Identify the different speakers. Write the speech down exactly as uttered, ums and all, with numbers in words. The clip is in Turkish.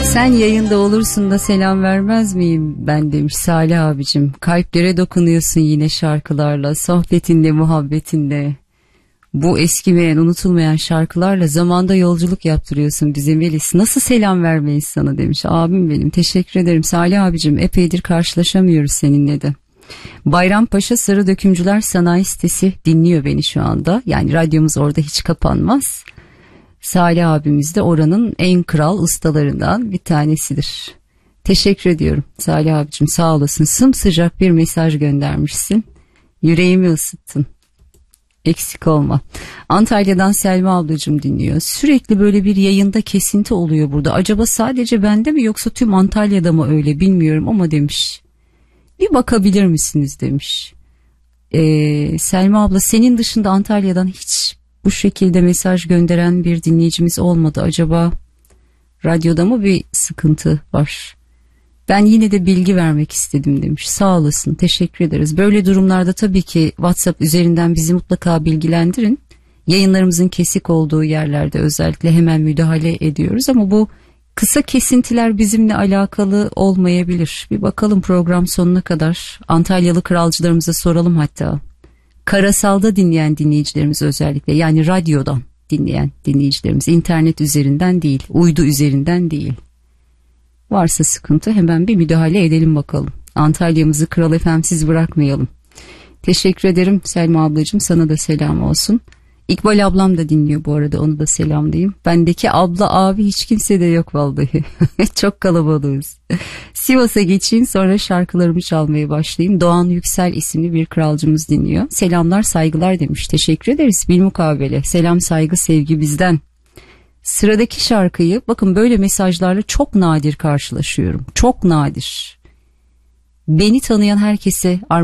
Speaker 1: Sen yayında olursun da selam vermez miyim ben demiş Salih abicim. Kalplere dokunuyorsun yine şarkılarla, sohbetinle, muhabbetinle. Bu eskimeyen, unutulmayan şarkılarla zamanda yolculuk yaptırıyorsun bize Melis. Nasıl selam vermeyiz sana demiş. Abim benim, teşekkür ederim Salih abicim. Epeydir karşılaşamıyoruz seninle de. Bayrampaşa Sarı Dökümcüler Sanayi Sitesi dinliyor beni şu anda. Yani radyomuz orada hiç kapanmaz. Salih abimiz de oranın en kral ustalarından bir tanesidir. Teşekkür ediyorum Salih abicim, sağ olasın. Sımsıcak bir mesaj göndermişsin. Yüreğimi ısıttın. Eksik olma. Antalya'dan Selma ablacığım dinliyor. Sürekli böyle bir yayında kesinti oluyor burada. Acaba sadece bende mi yoksa tüm Antalya'da mı öyle bilmiyorum ama demiş. Bir bakabilir misiniz demiş. Ee, Selma abla, senin dışında Antalya'dan hiç bu şekilde mesaj gönderen bir dinleyicimiz olmadı. Acaba radyoda mı bir sıkıntı var? Ben yine de bilgi vermek istedim demiş. Sağ olasın, teşekkür ederiz. Böyle durumlarda tabii ki WhatsApp üzerinden bizi mutlaka bilgilendirin. Yayınlarımızın kesik olduğu yerlerde özellikle hemen müdahale ediyoruz ama bu kısa kesintiler bizimle alakalı olmayabilir. Bir bakalım program sonuna kadar. Antalyalı kralcılarımıza soralım hatta. Karasalda dinleyen dinleyicilerimiz özellikle, yani radyodan dinleyen dinleyicilerimiz, internet üzerinden değil, uydu üzerinden değil. Varsa sıkıntı hemen bir müdahale edelim bakalım. Antalya'mızı Kral F M'siz bırakmayalım. Teşekkür ederim Selma ablacığım, sana da selam olsun. İkbal ablam da dinliyor bu arada, onu da selamlayayım. Bendeki abla abi hiç kimse de yok vallahi. Çok kalabalığız. Sivas'a geçeyim, sonra şarkılarımı çalmaya başlayayım. Doğan Yüksel isimli bir kralcımız dinliyor. Selamlar saygılar demiş. Teşekkür ederiz bilmukabele. Selam saygı sevgi bizden. Sıradaki şarkıyı, bakın böyle mesajlarla çok nadir karşılaşıyorum. Çok nadir. Beni tanıyan herkese